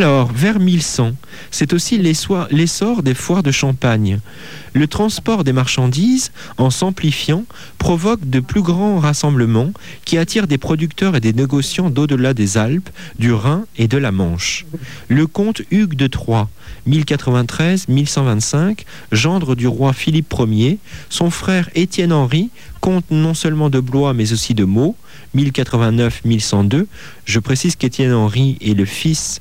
Alors, vers 1100, c'est aussi l'essor des foires de Champagne. Le transport des marchandises, en s'amplifiant, provoque de plus grands rassemblements qui attirent des producteurs et des négociants d'au-delà des Alpes, du Rhin et de la Manche. Le comte Hugues de Troyes, 1093-1125, gendre du roi Philippe Ier, son frère Étienne-Henri, comte non seulement de Blois mais aussi de Meaux, 1089-1102. Je précise qu'Étienne-Henri est le fils...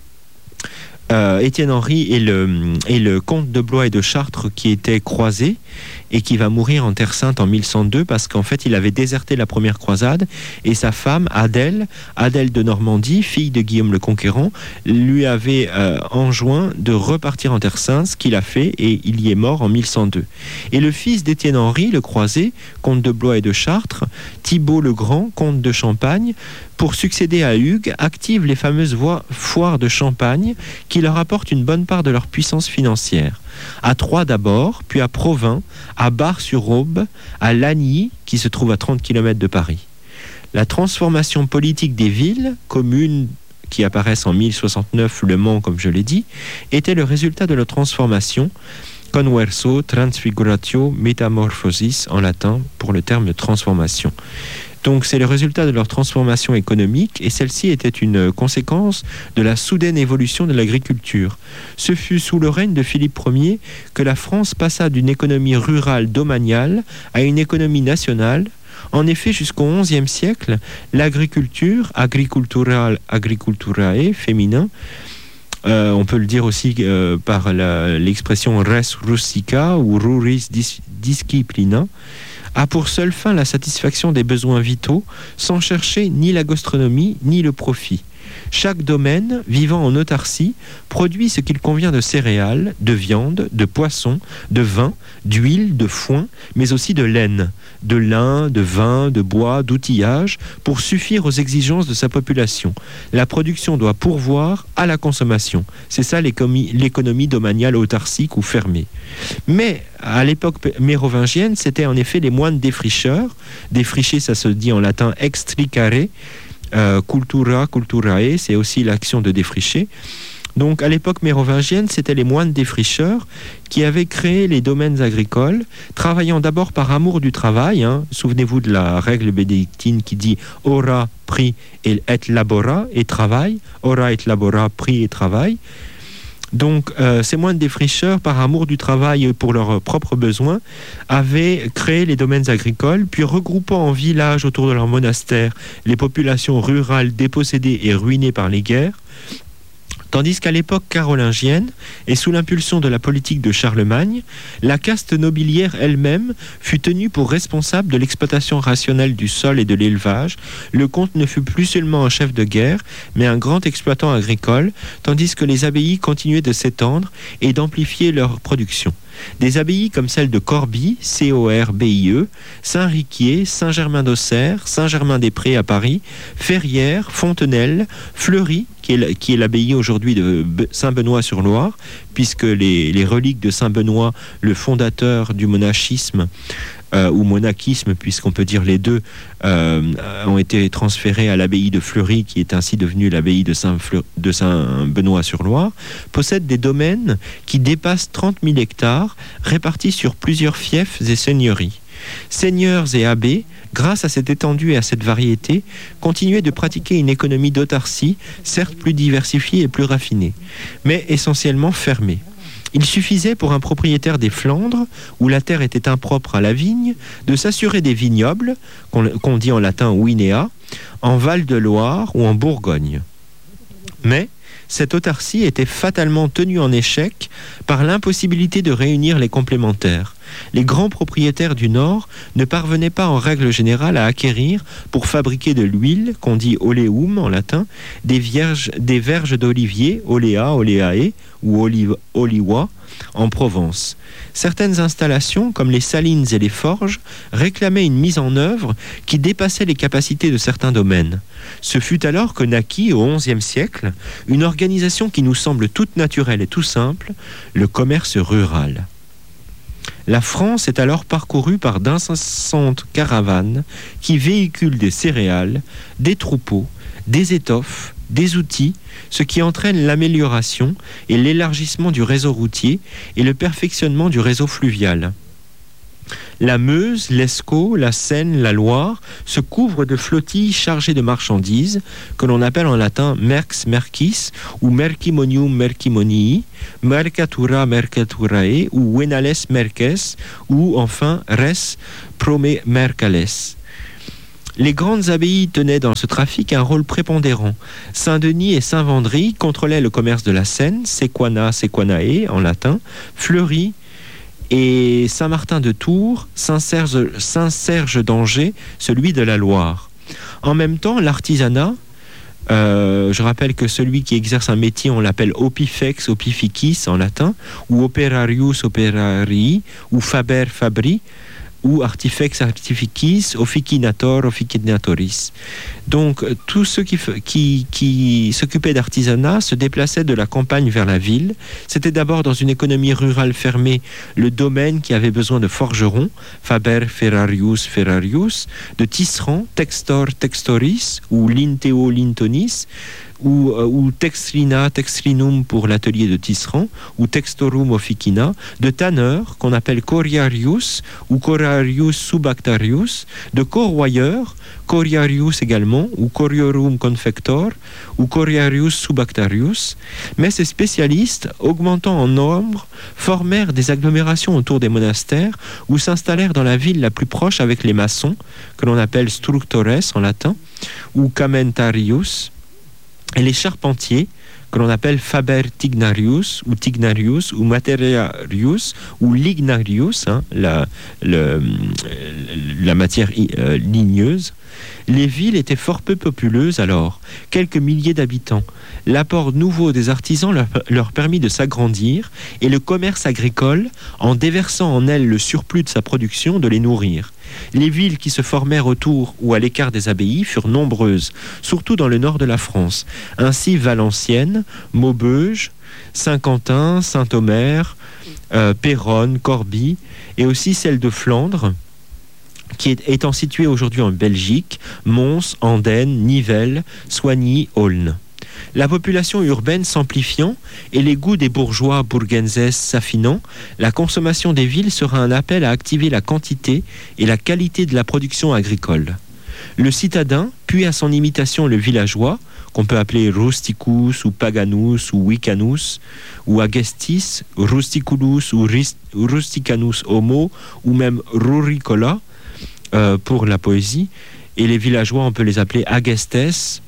Étienne-Henri est le comte de Blois et de Chartres qui était croisé et qui va mourir en Terre Sainte en 1102 parce qu'en fait il avait déserté la première croisade et sa femme Adèle de Normandie, fille de Guillaume le Conquérant, lui avait enjoint de repartir en Terre Sainte, ce qu'il a fait et il y est mort en 1102. Et le fils d'Étienne-Henri, le croisé, comte de Blois et de Chartres, Thibault le Grand, comte de Champagne, pour succéder à Hugues, active les fameuses foires de Champagne qui leur apportent une bonne part de leur puissance financière. À Troyes d'abord, puis à Provins, à Bar-sur-Aube, à Lagny, qui se trouve à 30 km de Paris. La transformation politique des villes, communes qui apparaissent en 1069, Le Mans comme je l'ai dit, était le résultat de leur transformation, converso, transfiguratio, metamorphosis en latin pour le terme de transformation. Donc c'est le résultat de leur transformation économique et celle-ci était une conséquence de la soudaine évolution de l'agriculture. Ce fut sous le règne de Philippe Ier que la France passa d'une économie rurale domaniale à une économie nationale. En effet, jusqu'au XIe siècle, l'agriculture, agriculturae, féminin, on peut le dire aussi par l'expression res rustica ou ruris disciplina, a pour seule fin la satisfaction des besoins vitaux, sans chercher ni la gastronomie ni le profit. Chaque domaine, vivant en autarcie, produit ce qu'il convient de céréales, de viande, de poissons, de vin, d'huile, de foin, mais aussi de laine, de lin, de vin, de bois, d'outillage, pour suffire aux exigences de sa population. La production doit pourvoir à la consommation. C'est ça l'économie domaniale autarcique ou fermée. Mais à l'époque mérovingienne, c'était en effet les moines défricheurs. Défricher, ça se dit en latin extricare. Culturae, c'est aussi l'action de défricher. Donc à l'époque mérovingienne, c'était les moines défricheurs qui avaient créé les domaines agricoles, travaillant d'abord par amour du travail. Souvenez-vous de la règle bénédictine qui dit ora, pri et labora, et travail. Ora et labora, pri et travail. Donc, ces moines défricheurs, par amour du travail et pour leurs propres besoins, avaient créé les domaines agricoles, puis regroupant en villages autour de leur monastère les populations rurales dépossédées et ruinées par les guerres, tandis qu'à l'époque carolingienne, et sous l'impulsion de la politique de Charlemagne, la caste nobiliaire elle-même fut tenue pour responsable de l'exploitation rationnelle du sol et de l'élevage. Le comte ne fut plus seulement un chef de guerre, mais un grand exploitant agricole, tandis que les abbayes continuaient de s'étendre et d'amplifier leur production. Des abbayes comme celle de Corbie, Corbie, Saint-Riquier, Saint-Germain-d'Auxerre, Saint-Germain-des-Prés à Paris, Ferrières, Fontenelle, Fleury, qui est l'abbaye aujourd'hui de Saint-Benoît-sur-Loire, puisque les reliques de Saint-Benoît, le fondateur du monachisme, ou monachisme, puisqu'on peut dire les deux, ont été transférés à l'abbaye de Fleury, qui est ainsi devenue l'abbaye de Saint-Benoît-sur-Loire, possède des domaines qui dépassent 30 000 hectares, répartis sur plusieurs fiefs et seigneuries. Seigneurs et abbés, grâce à cette étendue et à cette variété, continuaient de pratiquer une économie d'autarcie, certes plus diversifiée et plus raffinée, mais essentiellement fermée. Il suffisait pour un propriétaire des Flandres, où la terre était impropre à la vigne, de s'assurer des vignobles, qu'on dit en latin vinea, en Val-de-Loire ou en Bourgogne. Mais cette autarcie était fatalement tenue en échec par l'impossibilité de réunir les complémentaires. Les grands propriétaires du Nord ne parvenaient pas en règle générale à acquérir, pour fabriquer de l'huile, qu'on dit oleum en latin, des verges d'olivier, olea, oleae, ou oliwa, en Provence. Certaines installations, comme les salines et les forges, réclamaient une mise en œuvre qui dépassait les capacités de certains domaines. Ce fut alors que naquit, au XIe siècle, une organisation qui nous semble toute naturelle et tout simple, le commerce rural. La France est alors parcourue par d'incessantes caravanes qui véhiculent des céréales, des troupeaux, des étoffes, des outils, ce qui entraîne l'amélioration et l'élargissement du réseau routier et le perfectionnement du réseau fluvial. La Meuse, l'Escaut, la Seine, la Loire se couvrent de flottilles chargées de marchandises, que l'on appelle en latin merx mercis ou mercimonium mercimonii, mercatura mercaturae ou venales merces ou enfin res prome mercales. Les grandes abbayes tenaient dans ce trafic un rôle prépondérant. Saint-Denis et Saint-Vendry contrôlaient le commerce de la Seine, Sequana, Sequanae en latin, Fleury, et Saint-Martin de Tours, Saint-Serge d'Angers, celui de la Loire. En même temps, l'artisanat, je rappelle que celui qui exerce un métier, on l'appelle opifex, opificis en latin, ou operarius operarii, ou faber fabri, ou artifex artificis, officinator officinatoris. Donc, tous ceux qui s'occupaient d'artisanat se déplaçaient de la campagne vers la ville. C'était d'abord dans une économie rurale fermée le domaine qui avait besoin de forgerons, faber ferrarius ferrarius, de tisserands, textor textoris, ou linteo lintonis, ou textrina textrinum pour l'atelier de tisserand, ou textorum officina, de tanneurs qu'on appelle coriarius ou corarius subactarius, de corroyeurs, coriarius également, ou coriorum confector, ou coriarius subactarius. Mais ces spécialistes, augmentant en nombre, formèrent des agglomérations autour des monastères ou s'installèrent dans la ville la plus proche avec les maçons, que l'on appelle structores en latin, ou camentarius, et les charpentiers, que l'on appelle faber tignarius ou materiarius ou lignarius, la matière ligneuse. Les villes étaient fort peu populeuses alors, quelques milliers d'habitants. L'apport nouveau des artisans leur permit de s'agrandir et le commerce agricole, en déversant en elles le surplus de sa production, de les nourrir. Les villes qui se formèrent autour ou à l'écart des abbayes furent nombreuses, surtout dans le nord de la France. Ainsi Valenciennes, Maubeuge, Saint-Quentin, Saint-Omer, Péronne, Corbie, et aussi celle de Flandre, qui étant située aujourd'hui en Belgique, Mons, Andenne, Nivelles, Soigny, Aulne. La population urbaine s'amplifiant et les goûts des bourgeois burgenses s'affinant, la consommation des villes sera un appel à activer la quantité et la qualité de la production agricole. Le citadin, puis à son imitation le villageois, qu'on peut appeler rusticus ou paganus ou wicanus, ou agestis, rusticulus ou rusticanus homo, ou même ruricola pour la poésie, et les villageois on peut les appeler agestes,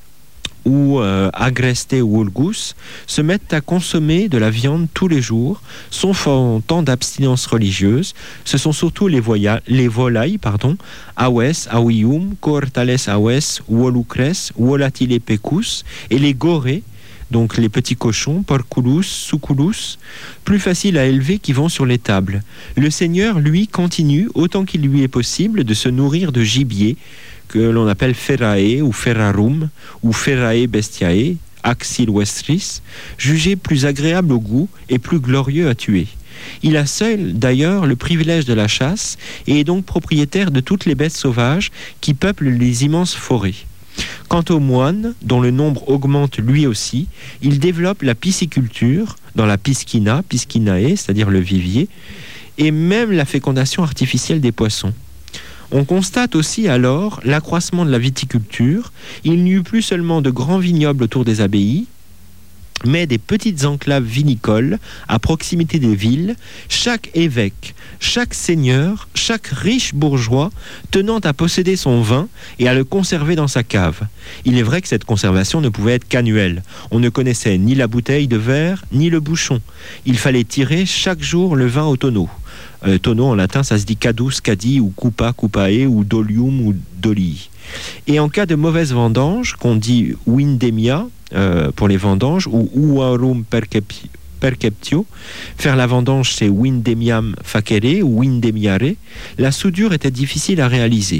ou agreste ou vulgus, se mettent à consommer de la viande tous les jours, sans temps d'abstinence religieuse. Ce sont surtout les volailles, aves, avium, cohortales aves, volucres, volatile pecus, et les gorées, donc les petits cochons, porculus, suculus, plus faciles à élever qui vont sur les tables. Le Seigneur, lui, continue, autant qu'il lui est possible, de se nourrir de gibier, que l'on appelle ferrae ou ferrarum ou ferrae bestiae, ac silvestris, jugé plus agréable au goût et plus glorieux à tuer. Il a seul, d'ailleurs, le privilège de la chasse et est donc propriétaire de toutes les bêtes sauvages qui peuplent les immenses forêts. Quant aux moines, dont le nombre augmente lui aussi, il développe la pisciculture dans la piscina, piscinae, c'est-à-dire le vivier, et même la fécondation artificielle des poissons. On constate aussi alors l'accroissement de la viticulture. Il n'y eut plus seulement de grands vignobles autour des abbayes, mais des petites enclaves vinicoles à proximité des villes, chaque évêque, chaque seigneur, chaque riche bourgeois tenant à posséder son vin et à le conserver dans sa cave. Il est vrai que cette conservation ne pouvait être qu'annuelle. On ne connaissait ni la bouteille de verre, ni le bouchon. Il fallait tirer chaque jour le vin au tonneau. Tonneau en latin, ça se dit cadus, cadi, ou cupa, cupae, ou dolium, ou dolii. Et en cas de mauvaise vendange, qu'on dit windemia pour les vendanges, ou uarum perceptio, faire la vendange c'est windemiam facere ou windemiare, la soudure était difficile à réaliser.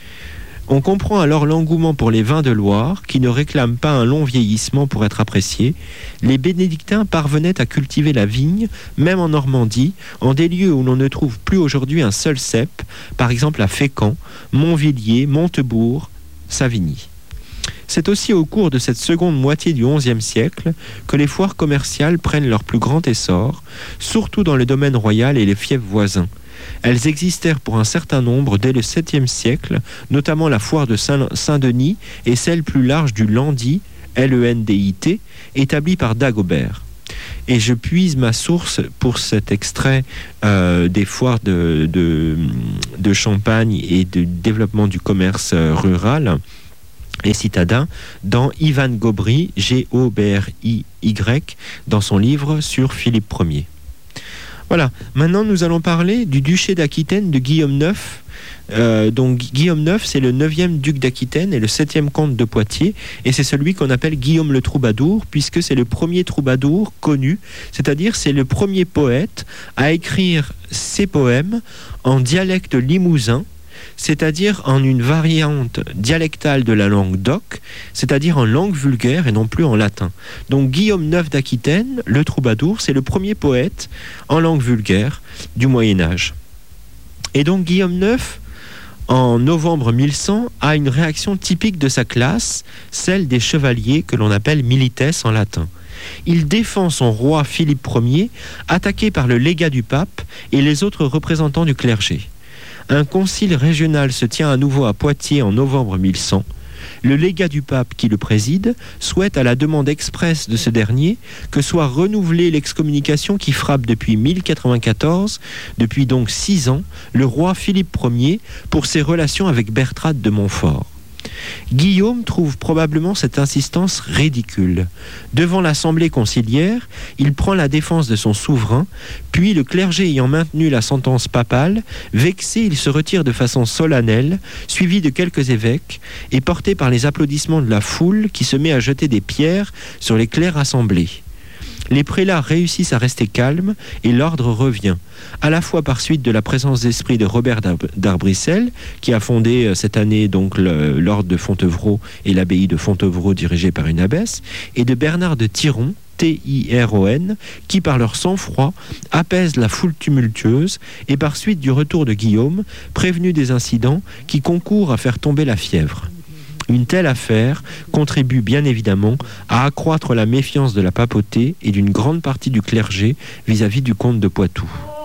On comprend alors l'engouement pour les vins de Loire, qui ne réclament pas un long vieillissement pour être appréciés. Les bénédictins parvenaient à cultiver la vigne, même en Normandie, en des lieux où l'on ne trouve plus aujourd'hui un seul cep, par exemple à Fécamp, Montvilliers, Montebourg, Savigny. C'est aussi au cours de cette seconde moitié du XIe siècle que les foires commerciales prennent leur plus grand essor, surtout dans le domaine royal et les fiefs voisins. Elles existèrent pour un certain nombre dès le 7e siècle, notamment la foire de Saint-Denis et celle plus large du Landy, Lendit, établie par Dagobert. Et je puise ma source pour cet extrait des foires de Champagne et du développement du commerce rural et citadin dans Ivan Gobry, Gobry, dans son livre sur Philippe Ier. Voilà, maintenant nous allons parler du duché d'Aquitaine de Guillaume IX. Donc Guillaume IX, c'est le 9e duc d'Aquitaine et le 7e comte de Poitiers, et c'est celui qu'on appelle Guillaume le Troubadour, puisque c'est le premier troubadour connu, c'est-à-dire c'est le premier poète à écrire ses poèmes en dialecte limousin, c'est-à-dire en une variante dialectale de la langue d'oc, c'est-à-dire en langue vulgaire et non plus en latin. Donc Guillaume IX d'Aquitaine, le troubadour, c'est le premier poète en langue vulgaire du Moyen-Âge. Et donc Guillaume IX, en novembre 1100, a une réaction typique de sa classe, celle des chevaliers que l'on appelle milites en latin. Il défend son roi Philippe Ier, attaqué par le légat du pape et les autres représentants du clergé. Un concile régional se tient à nouveau à Poitiers en novembre 1100. Le légat du pape qui le préside souhaite à la demande expresse de ce dernier que soit renouvelée l'excommunication qui frappe depuis 1094, depuis donc 6 ans, le roi Philippe Ier pour ses relations avec Bertrade de Montfort. Guillaume trouve probablement cette insistance ridicule. Devant l'assemblée conciliaire, il prend la défense de son souverain, puis le clergé ayant maintenu la sentence papale, vexé, il se retire de façon solennelle, suivi de quelques évêques, et porté par les applaudissements de la foule qui se met à jeter des pierres sur les clercs assemblés. Les prélats réussissent à rester calmes et l'ordre revient, à la fois par suite de la présence d'esprit de Robert d'Arbrissel, qui a fondé cette année donc l'ordre de Fontevraud et l'abbaye de Fontevraud dirigée par une abbesse, et de Bernard de Tiron, Tiron, qui par leur sang-froid apaisent la foule tumultueuse, et par suite du retour de Guillaume, prévenu des incidents qui concourent à faire tomber la fièvre. Une telle affaire contribue bien évidemment à accroître la méfiance de la papauté et d'une grande partie du clergé vis-à-vis du comte de Poitou.